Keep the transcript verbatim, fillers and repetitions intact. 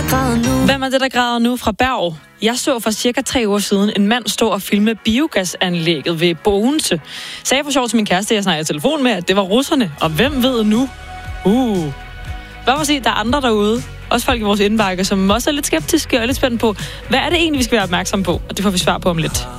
der græder nu? Hvem er det, der græder nu fra Berg? Jeg så for cirka tre uger siden en mand stå og filme biogasanlægget ved Bogense. Sagde for sjov til min kæreste, jeg snakkede i telefon med, at det var russerne. Og hvem ved nu? Uh. Hvad må sige, der er andre derude, også folk i vores indbakke, som også er lidt skeptiske og lidt spændte på, hvad er det egentlig, vi skal være opmærksom på? Og det får vi svar på om lidt.